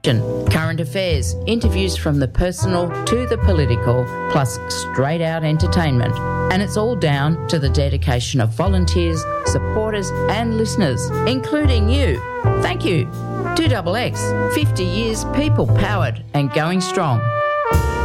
Current affairs, interviews from the personal to the political, plus straight out entertainment. And it's all down to the dedication of volunteers, supporters and listeners, including you. Thank you. 2XX, 50 years people powered and going strong.